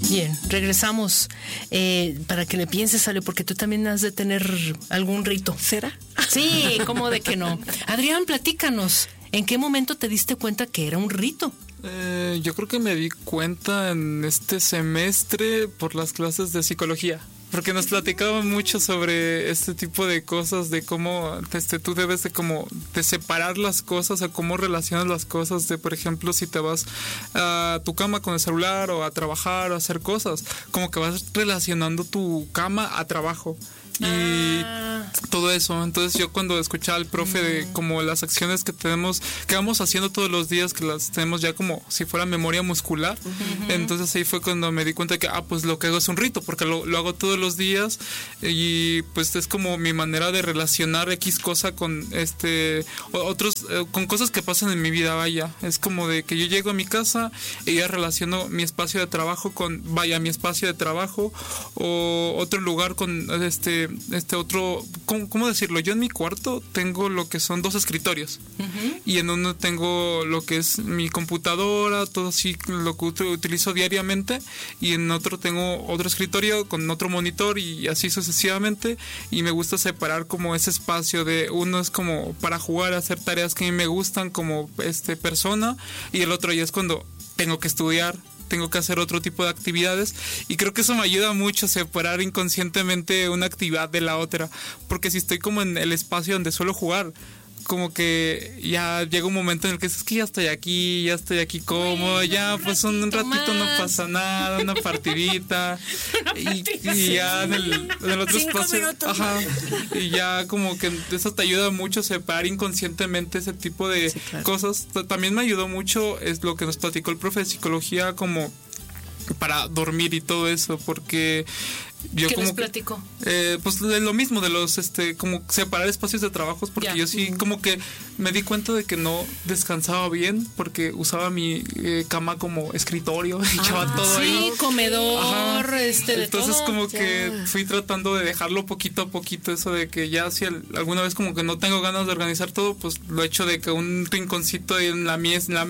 Bien, regresamos para que le pienses, Ale, porque tú también has de tener algún rito. ¿Será? Sí, ¿cómo de que no? Adrián, platícanos, ¿en qué momento te diste cuenta que era un rito? Yo creo que me di cuenta en este semestre por las clases de psicología. Porque nos platicaban mucho sobre este tipo de cosas, de cómo tú debes de separar las cosas, o cómo relacionas las cosas, de por ejemplo si te vas a tu cama con el celular o a trabajar o a hacer cosas, como que vas relacionando tu cama a trabajo. Y todo eso. Entonces yo cuando escuchaba al profe de como las acciones que vamos haciendo todos los días, que las tenemos ya como si fuera memoria muscular, entonces ahí fue cuando me di cuenta que pues lo que hago es un rito, porque lo hago todos los días, y pues es como mi manera de relacionar X cosa con otros, con cosas que pasan en mi vida, vaya. Es como de que yo llego a mi casa y ya relaciono mi espacio de trabajo con, mi espacio de trabajo, o otro lugar con otro, ¿cómo decirlo? Yo en mi cuarto tengo lo que son 2 escritorios, y en uno tengo lo que es mi computadora, todo así lo que utilizo diariamente, y en otro tengo otro escritorio con otro monitor, y así sucesivamente. Y me gusta separar como ese espacio de uno es como para jugar, hacer tareas que a mí me gustan como persona, y el otro ya es cuando tengo que estudiar, tengo que hacer otro tipo de actividades, y creo que eso me ayuda mucho a separar inconscientemente una actividad de la otra, porque si estoy como en el espacio donde suelo jugar, como que ya llega un momento en el que es que ya estoy aquí cómodo, ya pues un ratito no pasa nada, una partidita, y ya en el otro espacio, y ya como que eso te ayuda mucho a separar inconscientemente ese tipo de cosas. También me ayudó mucho es lo que nos platicó el profe de psicología, como para dormir y todo eso, porque yo ¿qué como les platicó? Pues lo mismo de los como separar espacios de trabajos, porque yo sí como que me di cuenta de que no descansaba bien, porque usaba mi cama como escritorio y echaba todo ahí. Sí, comedor, de entonces todo. como que fui tratando de dejarlo poquito a poquito, eso de que ya si alguna vez como que no tengo ganas de organizar todo, pues lo echo de que un rinconcito en la mesa,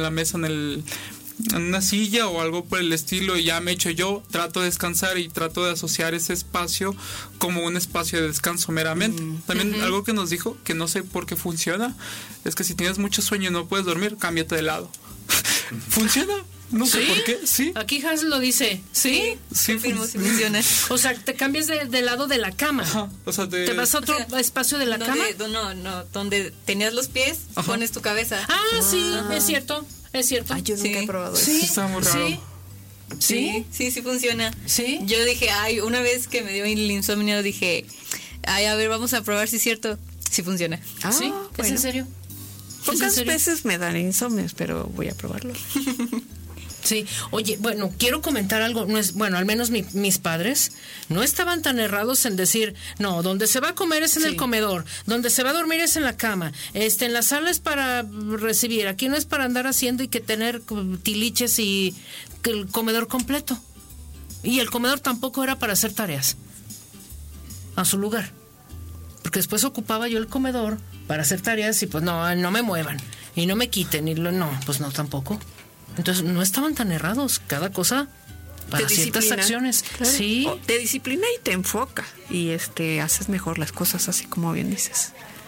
en una silla o algo por el estilo, y ya me echo yo, trato de descansar y trato de asociar ese espacio como un espacio de descanso meramente. También algo que nos dijo, que no sé por qué funciona, es que si tienes mucho sueño y no puedes dormir, cámbiate de lado. ¿Funciona? No sé por qué, sí. Aquí Hans lo dice, ¿sí? Sí, funciona. O sea, te cambias de lado de la cama. Ajá, o sea, te vas a otro espacio de la cama. No, donde tenías los pies, pones tu cabeza. Sí, es cierto. Es cierto. Yo nunca he probado eso. Sí, está muy raro. Sí funciona. Sí. Yo dije, una vez que me dio el insomnio, dije, a ver, vamos a probar si es cierto. Sí funciona. ¿Sí? Bueno. ¿Es en serio? Pocas veces me dan insomnios, pero voy a probarlo. Sí, oye, bueno, quiero comentar algo, no es, bueno, al menos mis padres no estaban tan errados en decir, no, donde se va a comer es en el comedor, donde se va a dormir es en la cama, en la sala es para recibir, aquí no es para andar haciendo y que tener tiliches y el comedor completo. Y el comedor tampoco era para hacer tareas a su lugar, porque después ocupaba yo el comedor para hacer tareas y pues no me muevan y no me quiten y pues no tampoco. Entonces no estaban tan errados, cada cosa para ciertas acciones. Claro. Sí. Te disciplina y te enfoca y haces mejor las cosas, así como bien dices.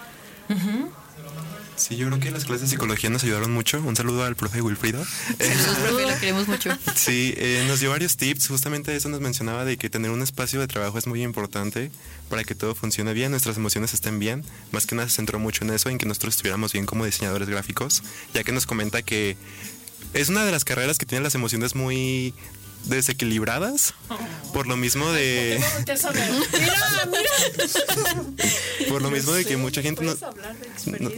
Sí, yo creo que las clases de psicología nos ayudaron mucho. Un saludo al profe Wilfrido. Saludos, profe, la queremos mucho. Sí, nos dio varios tips. Justamente eso nos mencionaba de que tener un espacio de trabajo es muy importante para que todo funcione bien, nuestras emociones estén bien. Más que nada se centró mucho en eso, en que nosotros estuviéramos bien como diseñadores gráficos, ya que nos comenta que es una de las carreras que tiene las emociones muy desequilibradas, por lo mismo de... Por lo mismo de que mucha gente no... No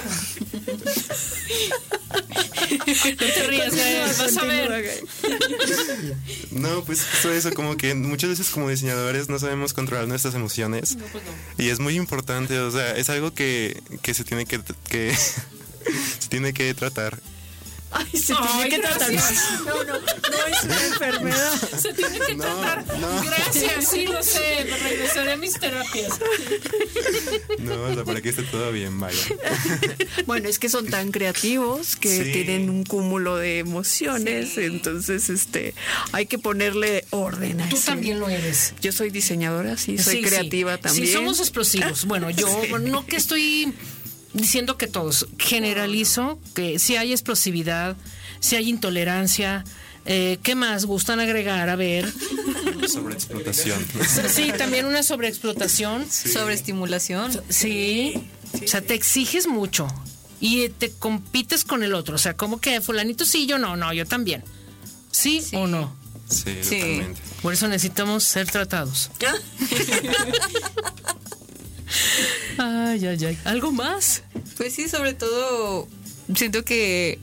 te rías, vas a ver. No, pues justo eso, como que muchas veces como diseñadores no sabemos controlar nuestras emociones. Y es muy importante, o sea, es algo que se tiene que se tiene que tratar. Ay, se tiene que tratar. No es una enfermedad. Se tiene que tratar. Gracias, sí lo sé. Me regresaré a mis terapias. No, o sea, para que esté todo bien, vaya. Bueno, es que son tan creativos que Sí. tienen un cúmulo de emociones, entonces hay que ponerle orden a Tú eso. también lo eres. Yo soy diseñadora, sí, soy Sí, creativa sí. también. Sí, somos explosivos. Bueno, yo no que estoy diciendo que todos, generalizo que si hay explosividad, si hay intolerancia. ¿Qué más gustan agregar? A ver. Sobreexplotación. Sí, también una sobreexplotación. Sobreestimulación. Sí. O sea, te exiges mucho y te compites con el otro. O sea, como que fulanito sí, yo no, yo también. ¿Sí, o no? Sí, Sí. totalmente. Por eso necesitamos ser tratados. Ay. ¿Algo más? Pues sí, sobre todo siento que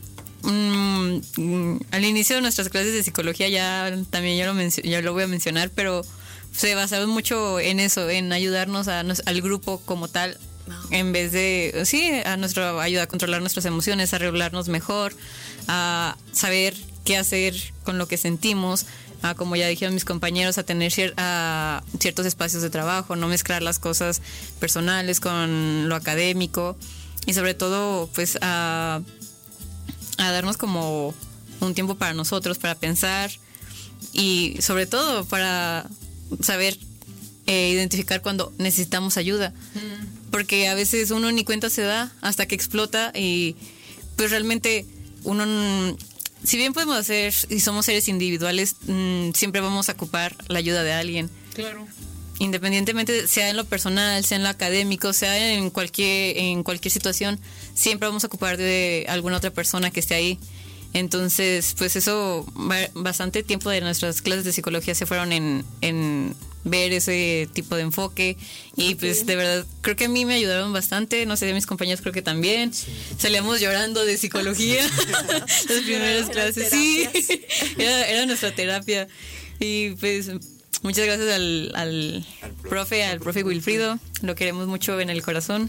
al inicio de nuestras clases de psicología ya también ya lo voy a mencionar, pero se basaron mucho en eso, en ayudarnos al grupo como tal, en vez de, sí, a nuestra ayuda a controlar nuestras emociones, a regularnos mejor, a saber qué hacer con lo que sentimos, a, como ya dijeron mis compañeros, a tener ciertos espacios de trabajo, no mezclar las cosas personales con lo académico y sobre todo pues a darnos como un tiempo para nosotros, para pensar y sobre todo para saber identificar cuando necesitamos ayuda. Porque a veces uno ni cuenta se da hasta que explota y pues realmente uno, si bien podemos hacer y somos seres individuales, siempre vamos a ocupar la ayuda de alguien. Claro. Independientemente sea en lo personal, sea en lo académico, sea en cualquier situación, siempre vamos a ocupar de alguna otra persona que esté ahí. Entonces, pues eso, bastante tiempo de nuestras clases de psicología se fueron en ver ese tipo de enfoque y pues de verdad creo que a mí me ayudaron bastante, no sé, de mis compañeros creo que también. Salíamos llorando de psicología las primeras clases, sí, era nuestra terapia y pues muchas gracias al profe Wilfrido, lo queremos mucho en el corazón.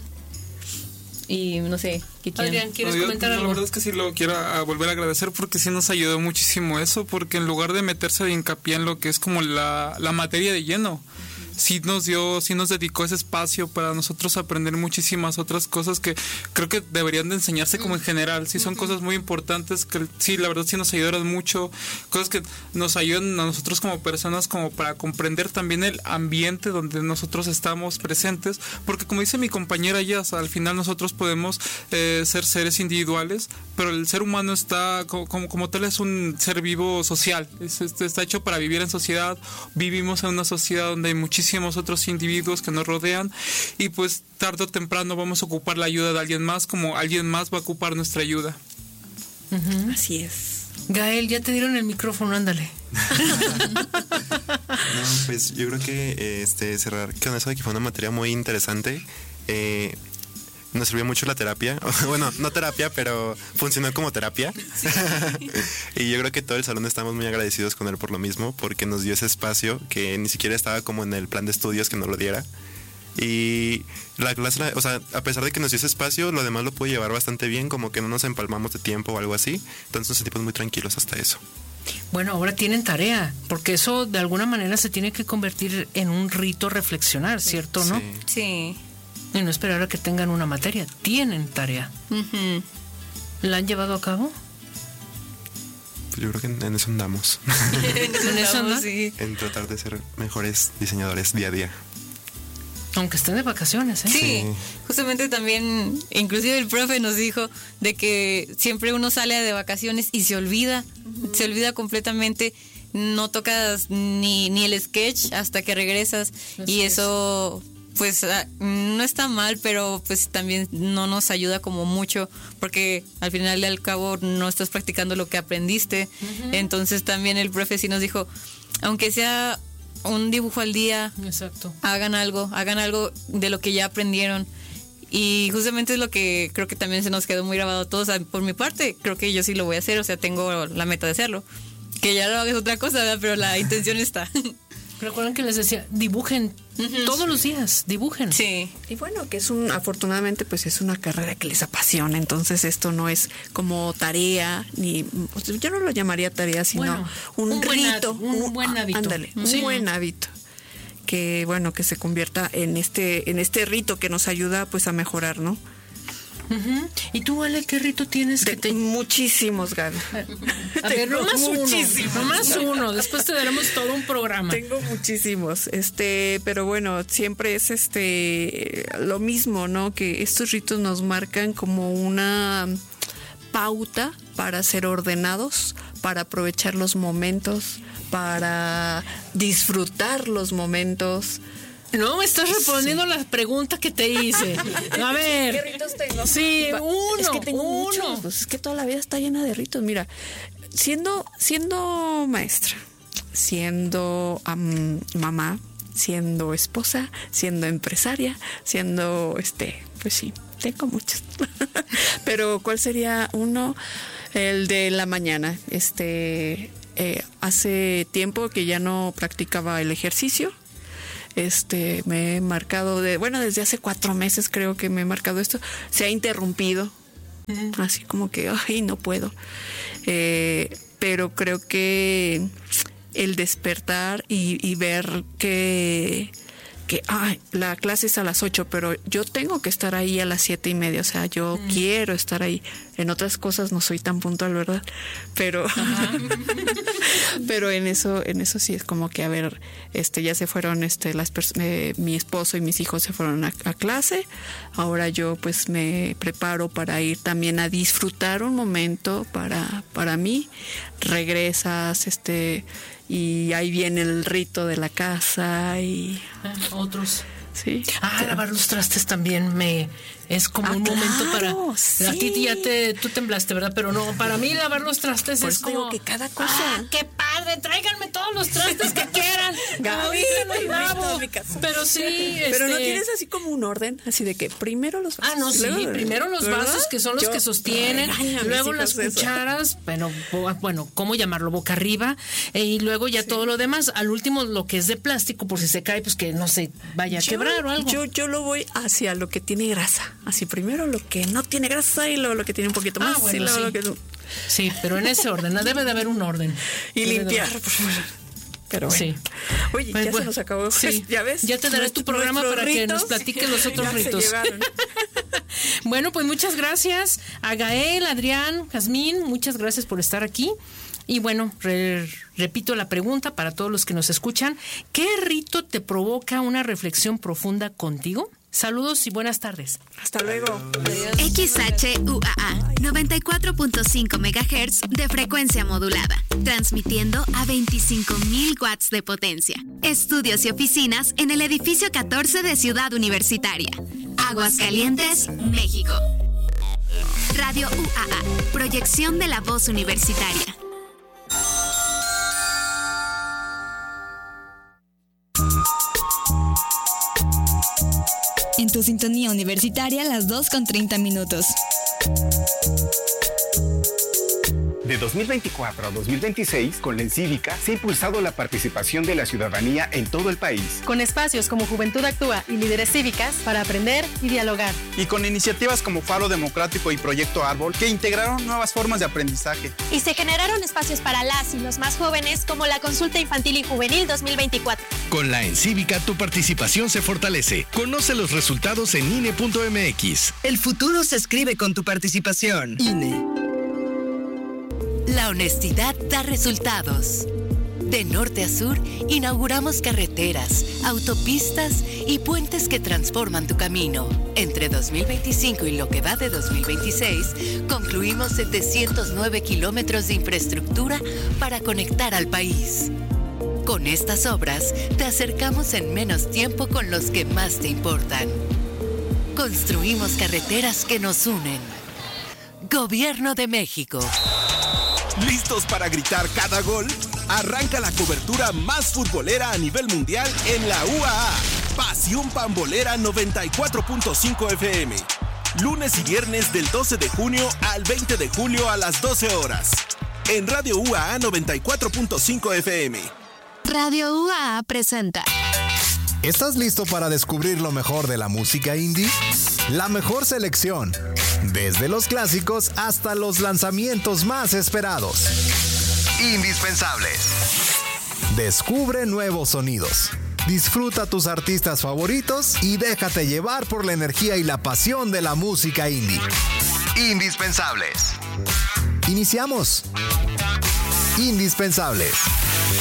Y no sé, ¿qué quieren? Adrián, ¿quieres No, comentar algo? La verdad es que sí lo quiero volver a agradecer porque sí nos ayudó muchísimo eso, porque en lugar de meterse de hincapié en lo que es como la materia de lleno, sí nos dedicó ese espacio para nosotros aprender muchísimas otras cosas que creo que deberían de enseñarse como en general. Sí son cosas muy importantes que sí, la verdad sí nos ayudaron mucho, cosas que nos ayudan a nosotros como personas como para comprender también el ambiente donde nosotros estamos presentes, porque como dice mi compañera Yas, al final nosotros podemos ser seres individuales, pero el ser humano está como tal es un ser vivo social, está hecho para vivir en sociedad, vivimos en una sociedad donde hay muchísimos otros individuos que nos rodean y pues tarde o temprano vamos a ocupar la ayuda de alguien más, como alguien más va a ocupar nuestra ayuda. Así es. Gael, ya te dieron el micrófono, ándale. No, pues yo creo que cerrar con eso de que fue una materia muy interesante. Nos sirvió mucho la terapia. Bueno, no terapia, pero funcionó como terapia. Y yo creo que todo el salón estamos muy agradecidos con él por lo mismo, porque nos dio ese espacio que ni siquiera estaba como en el plan de estudios que nos lo diera. Y la clase, o sea, a pesar de que nos dio ese espacio, lo demás lo pude llevar bastante bien, como que no nos empalmamos de tiempo o algo así. Entonces nos sentimos muy tranquilos hasta eso. Bueno, ahora tienen tarea, porque eso de alguna manera se tiene que convertir en un rito reflexionar, ¿cierto? ¿No? Sí. Y no esperar a que tengan una materia, tienen tarea. Ujú. ¿La han llevado a cabo? Pues yo creo que en eso andamos. ¿En eso anda? Sí. En tratar de ser mejores diseñadores día a día. Aunque estén de vacaciones, ¿eh? Sí, justamente también, inclusive el profe nos dijo de que siempre uno sale de vacaciones y se olvida completamente, no tocas ni el sketch hasta que regresas. Así Y es. eso pues no está mal, pero pues también no nos ayuda como mucho, porque al final y al cabo no estás practicando lo que aprendiste. Entonces también el profe sí nos dijo, aunque sea un dibujo al día, Exacto. hagan algo de lo que ya aprendieron. Y justamente es lo que creo que también se nos quedó muy grabado a todos. Por mi parte, creo que yo sí lo voy a hacer, o sea, tengo la meta de hacerlo. Que ya lo hagas otra cosa, ¿verdad? Pero la intención está. Recuerdan que les decía, dibujen todos los días, dibujen. Sí. Y bueno, que afortunadamente, pues es una carrera que les apasiona, entonces esto no es como tarea, yo no lo llamaría tarea, sino un rito. Un buen hábito. Ándale, un buen hábito. Que bueno, que se convierta en este rito que nos ayuda pues a mejorar, ¿no? ¿Y tú, Ale, qué rito tienes? Muchísimos, Gaby. A ver, nomás muchísimos. uno. Después te daremos todo un programa. Tengo muchísimos, pero bueno, siempre es lo mismo, ¿no? Que estos ritos nos marcan como una pauta para ser ordenados, para aprovechar los momentos, para disfrutar los momentos. No, me estás respondiendo la pregunta que te hice. A ver. ¿Qué ritos tengo? Sí, Es que tengo muchos. Pues es que toda la vida está llena de ritos. Mira, siendo maestra, siendo mamá, siendo esposa, siendo empresaria, siendo pues sí, tengo muchos. Pero ¿cuál sería uno? El de la mañana. Hace tiempo que ya no practicaba el ejercicio. Me he marcado desde hace 4 meses creo que me he marcado esto. Se ha interrumpido. Así como que, no puedo. Pero creo que el despertar y ver que la clase es a las 8, pero yo tengo que estar ahí a las 7:30. O sea, yo quiero estar ahí. En otras cosas no soy tan puntual, ¿verdad? Pero pero en eso sí es como que, a ver, ya se fueron mi esposo y mis hijos se fueron a clase. Ahora yo pues me preparo para ir también a disfrutar un momento para mí. Regresas, y ahí viene el rito de la casa y otros. Sí. Lavar los trastes también es como un momento para... Sí. A ti tú temblaste, ¿verdad? Pero no, para mí lavar los trastes pues es como... que cada cosa... ¡Qué padre! Tráiganme todos los trastes que quieran. Gaby, los lavo. Pero sí... Pero no tienes así como un orden, así de que primero los vasos. No, sí, primero los vasos, que son los que sostienen, luego las cucharas, bueno, ¿cómo llamarlo? Boca arriba, y luego ya todo lo demás. Al último, lo que es de plástico, por si se cae, pues que no se vaya a quebrar o algo. Yo lo voy hacia lo que tiene grasa. Así primero lo que no tiene grasa y luego lo que tiene un poquito más. Bueno, y luego sí. lo que... Sí, pero en ese orden, debe de haber un orden. Y limpiar, por favor. Pero bueno. Sí. Oye, pues, se nos acabó. Sí. ¿Ya ves? Ya te daré tu programa para que nos platiques los otros ritos. Bueno, pues muchas gracias a Gael, Adrián, Jazmín, muchas gracias por estar aquí. Y bueno, repito la pregunta para todos los que nos escuchan. ¿Qué rito te provoca una reflexión profunda contigo? Saludos y buenas tardes. Hasta luego. Adiós. XHUAA 94.5 MHz de frecuencia modulada, transmitiendo a 25,000 watts de potencia. Estudios y oficinas en el edificio 14 de Ciudad Universitaria. Aguascalientes, México. Radio UAA, proyección de la voz universitaria. En tu sintonía universitaria, las 2:30. De 2024 a 2026, con la Encívica se ha impulsado la participación de la ciudadanía en todo el país. Con espacios como Juventud Actúa y Líderes Cívicas para aprender y dialogar. Y con iniciativas como Faro Democrático y Proyecto Árbol que integraron nuevas formas de aprendizaje. Y se generaron espacios para las y los más jóvenes como la Consulta Infantil y Juvenil 2024. Con la Encívica tu participación se fortalece. Conoce los resultados en INE.mx. El futuro se escribe con tu participación. INE. La honestidad da resultados. De norte a sur, inauguramos carreteras, autopistas y puentes que transforman tu camino. Entre 2025 y lo que va de 2026, concluimos 709 kilómetros de infraestructura para conectar al país. Con estas obras, te acercamos en menos tiempo con los que más te importan. Construimos carreteras que nos unen. Gobierno de México. ¿Listos para gritar cada gol? Arranca la cobertura más futbolera a nivel mundial en la UAA. Pasión Pambolera 94.5 FM. Lunes y viernes del 12 de junio al 20 de julio a las 12 horas. En Radio UAA 94.5 FM. Radio UAA presenta. ¿Estás listo para descubrir lo mejor de la música indie? La mejor selección, desde los clásicos hasta los lanzamientos más esperados. Indispensables. Descubre nuevos sonidos. Disfruta tus artistas favoritos y déjate llevar por la energía y la pasión de la música indie. Indispensables. Iniciamos. Indispensables.